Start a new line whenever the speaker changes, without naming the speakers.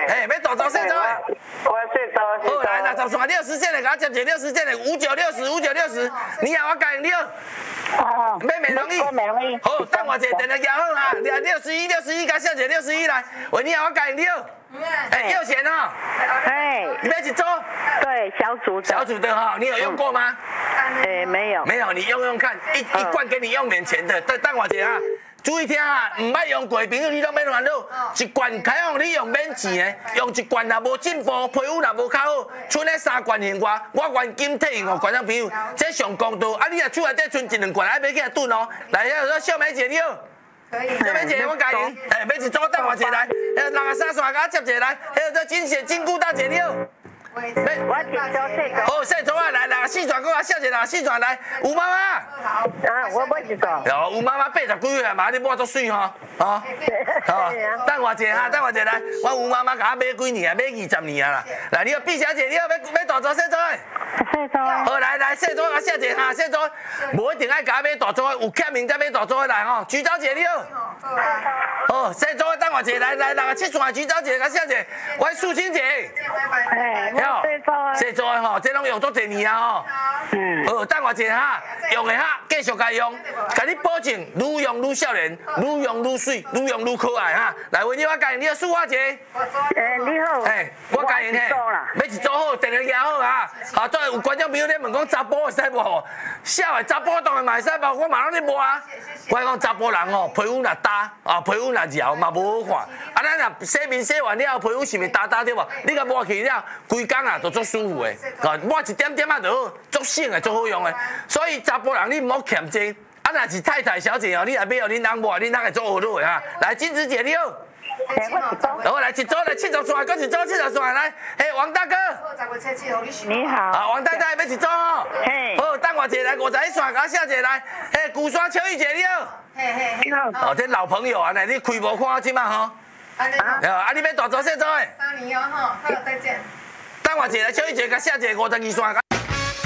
要大招小招的。
我小招。
好，来60线60线的，给我接一个60线的5960，你啊，我教你了。免美容易。好，等我一下，电话摇好哈，来61，加小姐61来，喂，你啊，我教你了。右贤哈。你要一组？
对，小组的
哈，你有用过吗？
没有。
没有，你用看，一罐给你用免钱的，等我一下啊。注意听啊，唔捌用过的朋友你都免烦恼，一罐开放你用免钱的，用一罐若无进步，皮肤若无较好，剩咧3罐现外，我原金退5罐，朋友，这上公道。啊，你若厝内底剩1、2罐，还要去遐炖哦。来，遐小梅姐你好。小梅姐，我教你，买一组等我一下来，63线给我接一下来，还有这金菇大姐你好。
我一组。
好，细组啊，来64线，给我小姐64线来，吴妈妈。
我买一组。
有吴妈妈80几岁啊嘛，你抹足水吼，哦，等我一下，来，我吴妈妈甲我买几年啊？买20年啊啦。来，你好，毕小姐，你好，要大组小组的？
小组。
好，来，细组甲小姐哈，小组，无一定爱甲我买大组的，有欠名再买大组的来吼。菊昭姐你好。好，细组的等我一下，来67线，菊昭姐甲小姐，我素清姐。细组的吼，这拢用足侪年啊吼。好，等我一下哈，用的哈，继续甲用，甲你保证愈用愈少年，愈用愈水，愈用愈可爱哈。来，为你我教你好，淑华姐。
你好。
我教你嘿，要一组好，电话摇好啊。好，再有观众朋友咧问讲查甫会使无？小的查甫当然嘛会使无，我嘛拢咧无啊。我讲查甫人吼，皮肤若干啊，皮肤若柔嘛无好看。啊，咱若洗面洗完了，皮肤是咪干对无？你甲抹去了，规工啊就足舒服的。啊，抹一点点啊就好，足省的，足好用的。所以查甫人你唔好欠债。啊，若是太太小姐哦，你若买哦，恁翁抹，恁翁会做好落的哈。来，金子姐你好。我来一组来70线，搁一组70线来。王大哥。
你好。
啊，王太太要一组哦。好，等我一下来51线，甲小姐来。古山秋玉姐你好。
你好。
哦，这老朋友啊，你开无看我即马吼。啊，你要大组小组的？3年哦吼，好，再见。等我一下来，秋玉姐甲小姐52线。